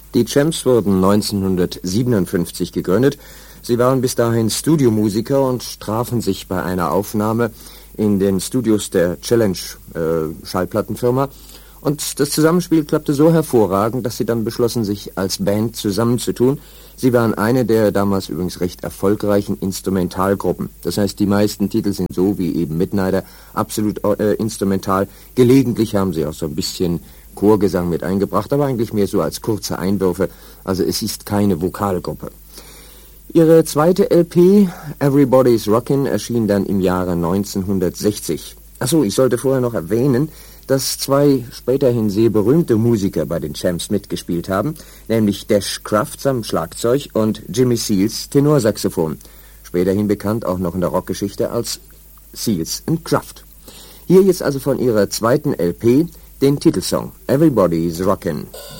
Die Champs wurden 1957 gegründet. Sie waren bis dahin Studiomusiker und trafen sich bei einer Aufnahme in den Studios der Challenge Schallplattenfirma. Und das Zusammenspiel klappte so hervorragend, dass sie dann beschlossen, sich als Band zusammenzutun. Sie waren eine der damals übrigens recht erfolgreichen Instrumentalgruppen. Das heißt, die meisten Titel sind so wie eben Midnighter absolut instrumental. Gelegentlich haben sie auch so ein bisschen Chorgesang mit eingebracht, aber eigentlich mehr so als kurze Einwürfe. Also es ist keine Vokalgruppe. Ihre zweite LP, Everybody's Rockin', erschien dann im Jahre 1960. Achso, ich sollte vorher noch erwähnen, dass zwei späterhin sehr berühmte Musiker bei den Champs mitgespielt haben, nämlich Dash Crafts am Schlagzeug und Jimmy Seals Tenorsaxophon, späterhin bekannt auch noch in der Rockgeschichte als Seals and Craft. Hier jetzt also von ihrer zweiten LP den Titelsong Everybody's Rockin'.